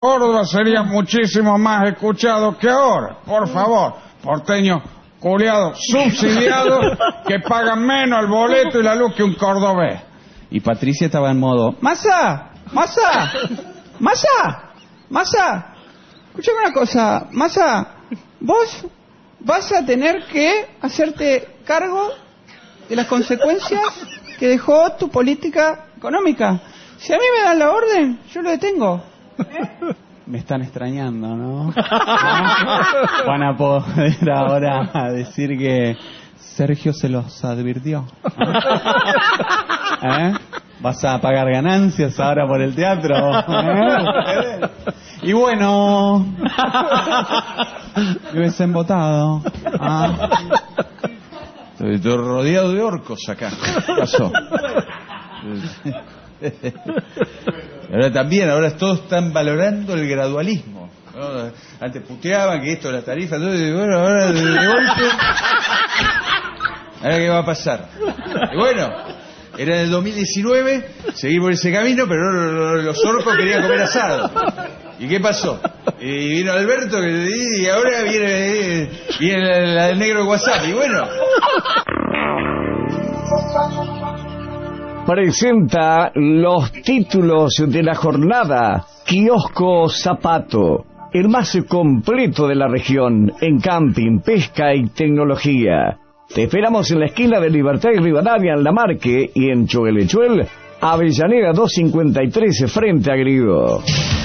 Córdoba sería muchísimo más escuchado que ahora. Por favor, porteños culiados subsidiados que pagan menos el boleto y la luz que un cordobés. Y Patricia estaba en modo: ¡Masa! ¡Masa! ¡Masa! ¡Masa! Escuchame una cosa, Masa, vos vas a tener que hacerte cargo de las consecuencias que dejó tu política económica. Si a mí me dan la orden, yo lo detengo. Me están extrañando, ¿no? Van a poder ahora decir que Sergio se los advirtió. ¿Eh? ¿Vas a pagar ganancias ahora por el teatro? ¿Eh? Y bueno, me hubiesen votado. Estoy rodeado de orcos acá. ¿Qué pasó? Ahora todos están valorando el gradualismo, ¿no? Antes puteaban que esto, las tarifas, entonces, bueno, ahora de golpe, ¿ahora qué va a pasar? Y bueno, era en el 2019, seguí por ese camino, pero los orcos querían comer asado. ¿Y qué pasó? Y vino Alberto, y ahora viene la del negro de WhatsApp, y bueno. Presenta los títulos de la jornada. Kiosco Zapato, el más completo de la región en camping, pesca y tecnología. Te esperamos en la esquina de Libertad y Rivadavia en Lamarque y en Choguelechuel, Avellaneda 253 frente a Grido.